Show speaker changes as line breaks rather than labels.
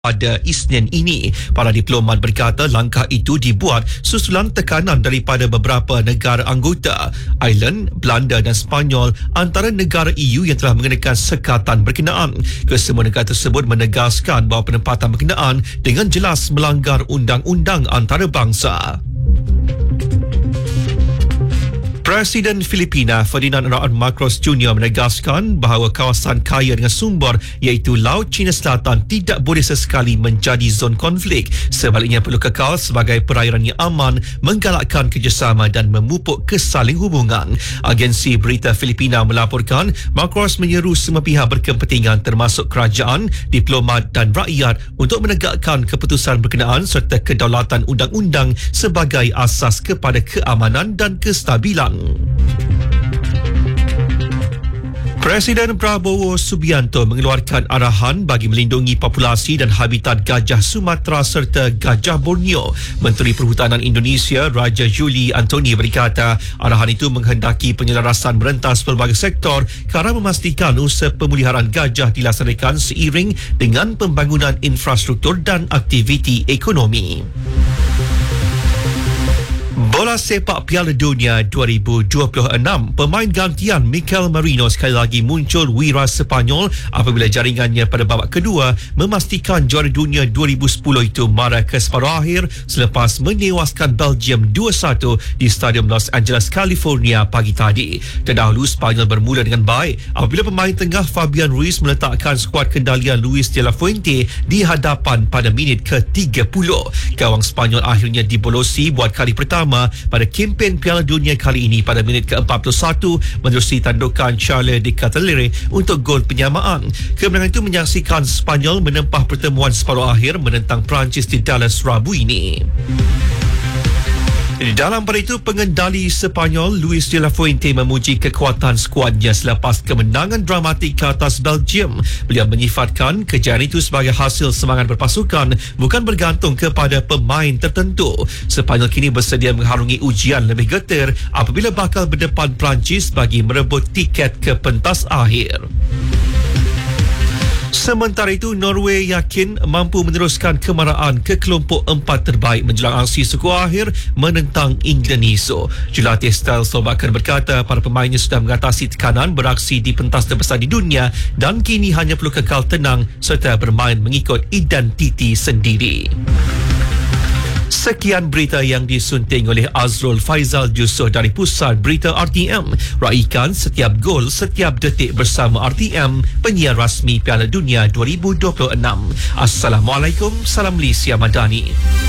Pada Isnin ini, para diplomat berkata langkah itu dibuat susulan tekanan daripada beberapa negara anggota, Ireland, Belanda dan Sepanyol antara negara EU yang telah mengenakan sekatan berkenaan. Kesemua negara tersebut menegaskan bahawa penempatan berkenaan dengan jelas melanggar undang-undang antarabangsa. Presiden Filipina Ferdinand Marcos Jr. menegaskan bahawa kawasan kaya dengan sumber iaitu Laut Cina Selatan tidak boleh sesekali menjadi zon konflik. Sebaliknya perlu kekal sebagai perairan yang aman, menggalakkan kerjasama dan memupuk kesaling hubungan. Agensi berita Filipina melaporkan Marcos menyeru semua pihak berkepentingan termasuk kerajaan, diplomat dan rakyat untuk menegakkan keputusan berkenaan serta kedaulatan undang-undang sebagai asas kepada keamanan dan kestabilan. Presiden Prabowo Subianto mengeluarkan arahan bagi melindungi populasi dan habitat gajah Sumatera serta gajah Borneo. Menteri Perhutanan Indonesia Raja Juli Antoni berkata arahan itu menghendaki penyelarasan merentas pelbagai sektor kerana memastikan usaha pemeliharaan gajah dilaksanakan seiring dengan pembangunan infrastruktur dan aktiviti ekonomi. Bola sepak Piala Dunia 2026, pemain gantian Mikel Merino sekali lagi muncul wira Sepanyol apabila jaringannya pada babak kedua memastikan juara dunia 2010 itu marah ke separuh akhir selepas menewaskan Belgium 2-1 di Stadium Los Angeles, California pagi tadi. Terdahulu Sepanyol bermula dengan baik apabila pemain tengah Fabian Ruiz meletakkan skuad kendalian Luis de la Fuente di hadapan pada minit ke-30. Gawang Sepanyol akhirnya dibolosi buat kali pertama pada kempen Piala Dunia kali ini pada minit ke-41 menerusi tandukan Charles de Ketelaere untuk gol penyamaan. Kemenangan itu menyaksikan Sepanyol menempah pertemuan separuh akhir menentang Perancis di Dallas Rabu ini. Dalam pada itu, pengendali Sepanyol Luis de la Fuente memuji kekuatan skuadnya selepas kemenangan dramatik ke atas Belgium. Beliau menyifatkan kejayaan itu sebagai hasil semangat berpasukan, bukan bergantung kepada pemain tertentu. Sepanyol kini bersedia mengharungi ujian lebih getir apabila bakal berdepan Perancis bagi merebut tiket ke pentas akhir. Sementara itu, Norway yakin mampu meneruskan kemaraan ke kelompok 4 terbaik menjelang aksi suku akhir menentang England esok. Jurulatih Ståle Solbakken berkata para pemainnya sudah mengatasi tekanan beraksi di pentas terbesar di dunia dan kini hanya perlu kekal tenang serta bermain mengikut identiti sendiri. Sekian berita yang disunting oleh Azrul Faizal Yusof dari Pusat Berita RTM. Raikan setiap gol, setiap detik bersama RTM, penyiar rasmi Piala Dunia 2026. Assalamualaikum, salam Malaysia Madani.